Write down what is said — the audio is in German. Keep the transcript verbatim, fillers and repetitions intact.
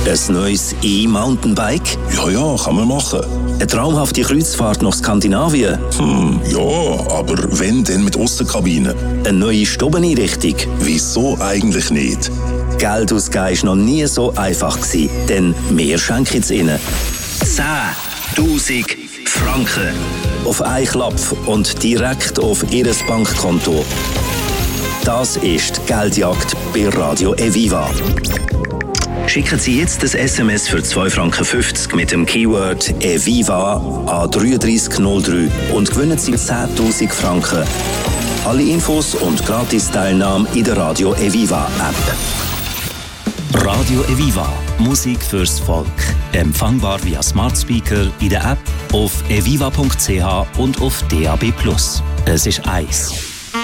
Ein neues E-Mountainbike? Ja, ja, kann man machen. Eine traumhafte Kreuzfahrt nach Skandinavien? Hm, ja, aber wenn, dann mit Aussenkabine. Eine neue Stubeneinrichtung? Wieso eigentlich nicht? Geld ausgeben war noch nie so einfach gewesen, denn wir schenken es Ihnen. zehntausend Franken. Auf einen Klapp und direkt auf Ihr Bankkonto. Das ist die Geldjagd bei Radio Eviva. Schicken Sie jetzt das S M S für zwei Franken fünfzig mit dem Keyword Eviva an drei drei null drei und gewinnen Sie zehntausend Franken. Alle Infos und Gratis-Teilnahme in der Radio Eviva App. Radio Eviva. Musik fürs Volk. Empfangbar via Smart Speaker in der App, auf eviva punkt c h und auf D A B plus. Es ist eins.